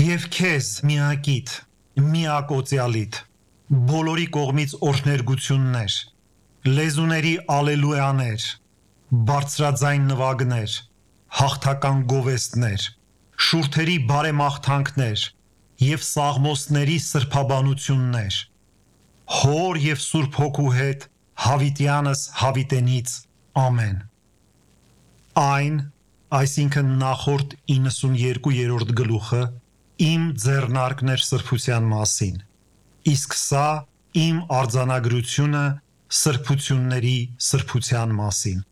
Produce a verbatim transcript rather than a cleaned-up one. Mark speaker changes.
Speaker 1: Եվ քեզ միակիտ, միակոծյալիտ, բոլորի կողմից օրհներգություններ, լեզուների ալելույաներ, բարձրաձայն նվագներ, հաղթական գովեստներ, շուրթերի բարեմաղթանքներ և սաղմոսների սրբաբանություններ, Հոր և Սուրբ Հոգու հետ հավիտյանս հավիտենից ամեն։ Այն, այսինքն նախորդ իննսունյերկուերորդ գլուխը, իմ ձեռնարկն էր սրբության մասին, իսկ սա իմ արձանագրությունը սրբությունների սրբության մասին։